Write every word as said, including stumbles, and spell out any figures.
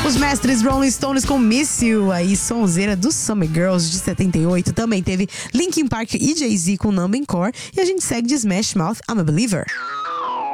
Os mestres Rolling Stones com Miss You, aí sonzeira do Summer Girls de setenta e oito. Também teve Linkin Park e Jay-Z com Numb Encore. E a gente segue de Smash Mouth, I'm a Believer.